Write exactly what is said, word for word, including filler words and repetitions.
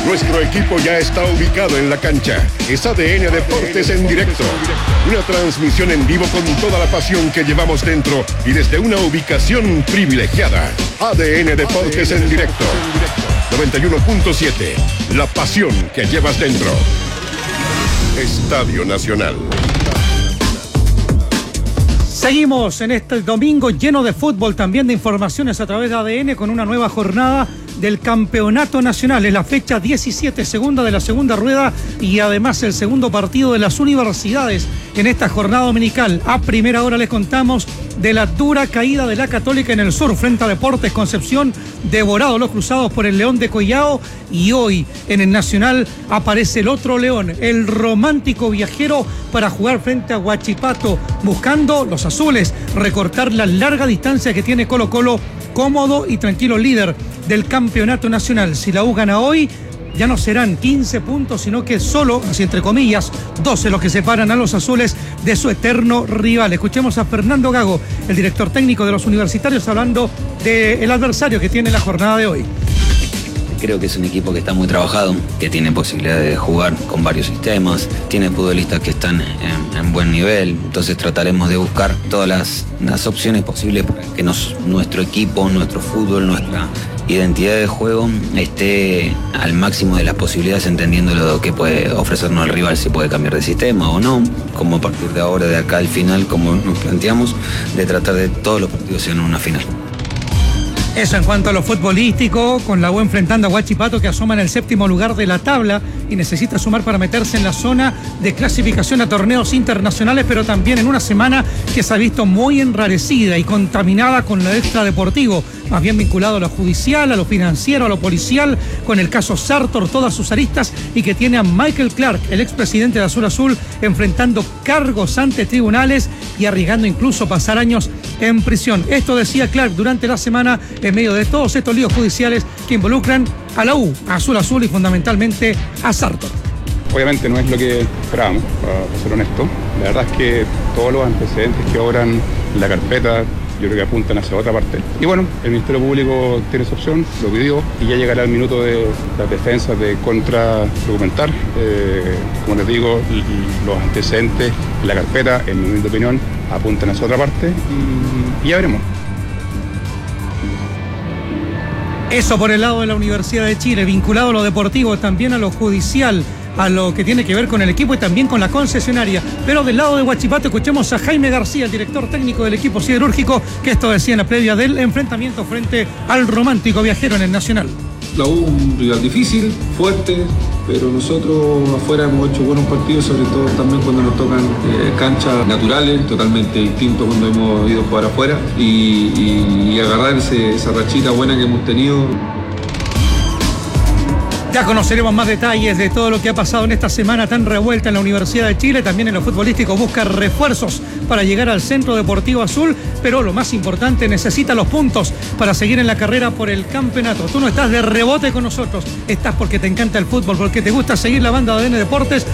Nuestro equipo ya está ubicado en la cancha. Es A D N Deportes en directo. Una transmisión en vivo con toda la pasión que llevamos dentro y desde una ubicación privilegiada. A D N Deportes en directo. noventa y uno punto siete. La pasión que llevas dentro. Estadio Nacional. Seguimos en este domingo lleno de fútbol, también de informaciones a través de A D N con una nueva jornada del Campeonato Nacional. Es la fecha diecisiete, segunda de la segunda rueda y además el segundo partido de las universidades en esta jornada dominical. A primera hora les contamos de la dura caída de la Católica en el sur frente a Deportes Concepción, devorado los cruzados por el León de Collao, y hoy en el Nacional aparece el otro León, el Romántico Viajero, para jugar frente a Huachipato, buscando los azules recortar la larga distancia que tiene Colo Colo, cómodo y tranquilo líder del Campeonato Nacional. Si la U gana hoy, ya no serán quince puntos, sino que solo, así entre comillas, doce los que separan a los azules de su eterno rival. Escuchemos a Fernando Gago, el director técnico de los universitarios, hablando del adversario que tiene la jornada de hoy. Creo que es un equipo que está muy trabajado, que tiene posibilidades de jugar con varios sistemas, tiene futbolistas que están en, en buen nivel, entonces trataremos de buscar todas las, las opciones posibles para que nos, nuestro equipo, nuestro fútbol, nuestra identidad de juego esté al máximo de las posibilidades, entendiendo lo que puede ofrecernos el rival, si puede cambiar de sistema o no, como a partir de ahora, de acá al final, como nos planteamos, de tratar de todos los partidos sean una final. Eso en cuanto a lo futbolístico, con la U enfrentando a Huachipato, que asoma en el séptimo lugar de la tabla y necesita sumar para meterse en la zona de clasificación a torneos internacionales, pero también en una semana que se ha visto muy enrarecida y contaminada con lo extradeportivo, más bien vinculado a lo judicial, a lo financiero, a lo policial, con el caso Sartor, todas sus aristas, y que tiene a Michael Clark, el expresidente de Azul Azul, enfrentando cargos ante tribunales y arriesgando incluso pasar años en prisión. Esto decía Clark durante la semana en medio de todos estos líos judiciales que involucran a la U, a Azul Azul y fundamentalmente a Sartor. Obviamente no es lo que esperábamos, para ser honesto. La verdad es que todos los antecedentes que obran en la carpeta yo creo que apuntan hacia otra parte. Y bueno, el Ministerio Público tiene esa opción, lo pidió, y ya llegará el minuto de las defensas de contraargumentar. Eh, como les digo, los antecedentes en la carpeta, en mi humilde opinión, apuntan hacia otra parte y, y ya veremos. Eso por el lado de la Universidad de Chile, vinculado a lo deportivo, también a lo judicial, a lo que tiene que ver con el equipo y también con la concesionaria. Pero del lado de Huachipato escuchemos a Jaime García, el director técnico del equipo siderúrgico, que esto decía en la previa del enfrentamiento frente al Romántico Viajero en el Nacional. La U, un rival difícil, fuerte, pero nosotros afuera hemos hecho buenos partidos, sobre todo también cuando nos tocan eh, canchas naturales, totalmente distintos cuando hemos ido a jugar afuera, y, y, y agarrar ese, esa rachita buena que hemos tenido. Ya conoceremos más detalles de todo lo que ha pasado en esta semana tan revuelta en la Universidad de Chile. También en lo futbolístico busca refuerzos para llegar al Centro Deportivo Azul, pero lo más importante, necesita los puntos para seguir en la carrera por el campeonato. Tú no estás de rebote con nosotros, estás porque te encanta el fútbol, porque te gusta seguir la banda de A D N Deportes.